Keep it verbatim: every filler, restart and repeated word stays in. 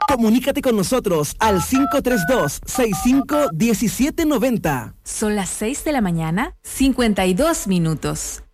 Comunícate con nosotros al cinco tres dos, seis cinco uno siete nueve cero. Son las seis de la mañana, cincuenta y dos minutos.